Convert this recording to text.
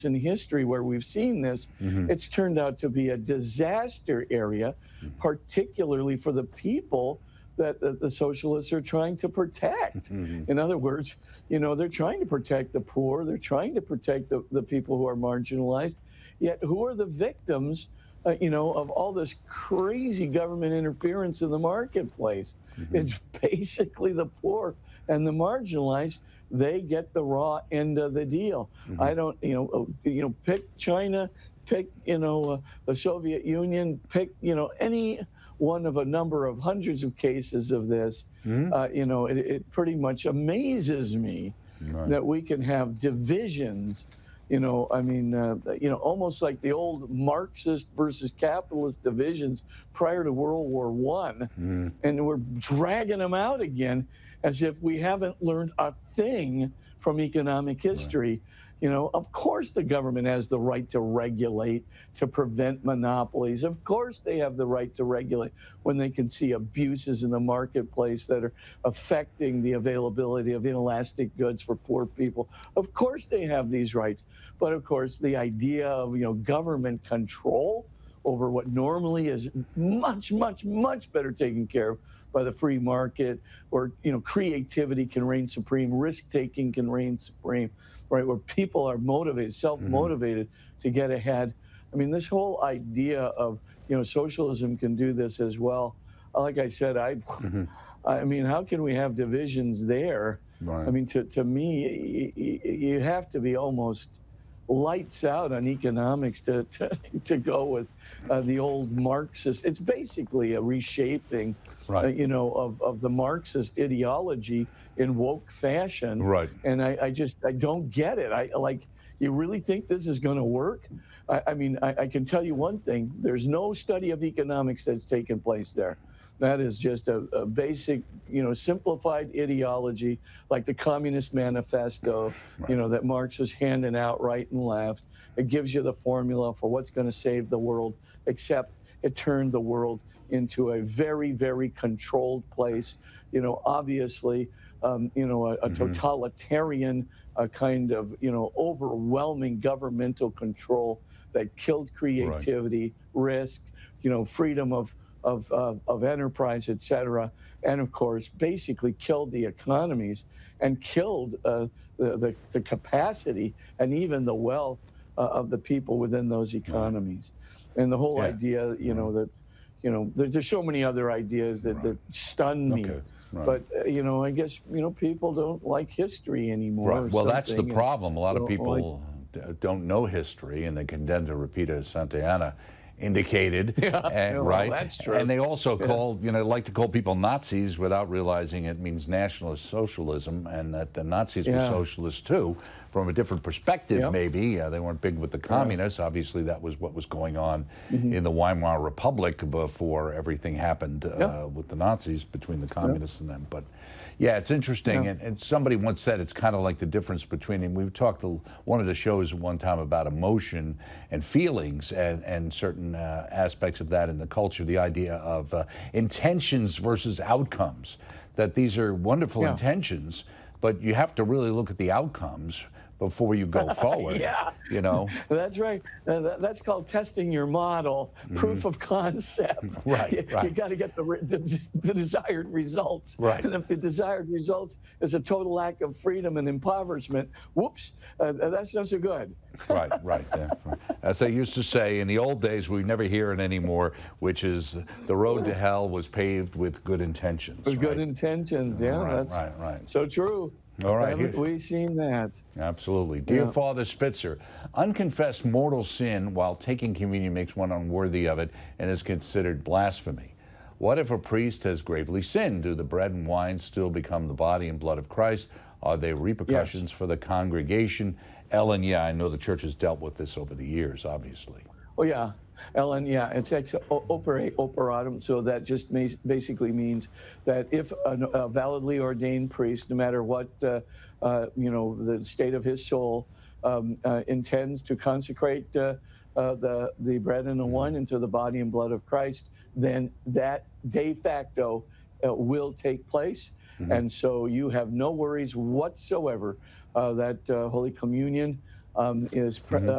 in history where we've seen this, it's turned out to be a disaster area, particularly for the people that the socialists are trying to protect. In other words, they're trying to protect the poor, they're trying to protect the people who are marginalized, yet who are the victims, of all this crazy government interference in the marketplace? It's basically the poor and the marginalized. They get the raw end of the deal. I don't, pick China, pick, the Soviet Union, pick, any one of a number of hundreds of cases of this. It pretty much amazes me that we can have divisions. Almost like the old Marxist versus capitalist divisions prior to World War I. And we're dragging them out again as if we haven't learned a thing from economic history. Of course the government has the right to regulate, to prevent monopolies. Of course they have the right to regulate when they can see abuses in the marketplace that are affecting the availability of inelastic goods for poor people. Of course they have these rights. But of course the idea of, government control over what normally is much, much, much better taken care of by the free market, or creativity can reign supreme, risk-taking can reign supreme, right? Where people are motivated, self-motivated to get ahead. I mean, this whole idea of socialism can do this as well. Like I said, I mean, how can we have divisions there? I mean, to me, you have to be almost lights out on economics to go with the old Marxist. It's basically a reshaping, of the Marxist ideology in woke fashion. And I don't get it. You really think this is going to work? I can tell you one thing. There's no study of economics that's taken place there. That is just a basic, simplified ideology, like the Communist Manifesto, that Marx was handing out right and left. It gives you the formula for what's going to save the world, except it turned the world into a very, very controlled place. Obviously, a totalitarian kind of, overwhelming governmental control that killed creativity, risk, freedom of enterprise, et cetera, and of course basically killed the economies and killed the capacity and even the wealth of the people within those economies. And the whole idea, that there's so many other ideas that stun me. But I guess people don't like history anymore. Well, that's the problem. A lot of people don't know history, and they can tend to repeat as Santayana indicated, right? That's true. And they also like to call people Nazis without realizing it means nationalist socialism, and that the Nazis were socialists too, from a different perspective maybe. They weren't big with the communists. Obviously that was what was going on in the Weimar Republic before everything happened with the Nazis, between the communists and them. But yeah, it's interesting. And somebody once said it's kind of like the difference between, and we've talked one of the shows at one time about emotion and feelings and certain aspects of that in the culture, the idea of intentions versus outcomes, that these are wonderful intentions, but you have to really look at the outcomes before you go forward. That's right. That's called testing your model, proof of concept. You got to get the desired results. And if the desired results is a total lack of freedom and impoverishment, whoops, that's not so good. As they used to say in the old days, we never hear it anymore, which is the road to hell was paved with good intentions. With good intentions, that's so true. All right. Haven't we seen that? Absolutely. Dear Father Spitzer, unconfessed mortal sin while taking communion makes one unworthy of it and is considered blasphemy. What if a priest has gravely sinned? Do the bread and wine still become the body and blood of Christ? Are there repercussions for the congregation? Ellen, I know the church has dealt with this over the years, obviously. Oh, Ellen, it's ex opere operatum, so that just basically means that if a validly ordained priest, no matter what the state of his soul, intends to consecrate the bread and the wine into the body and blood of Christ, then that de facto will take place. And so you have no worries whatsoever that Holy Communion is